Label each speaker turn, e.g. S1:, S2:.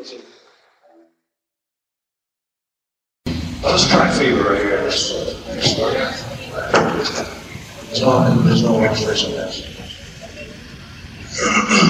S1: Let's try fever right here. There's no illustration there.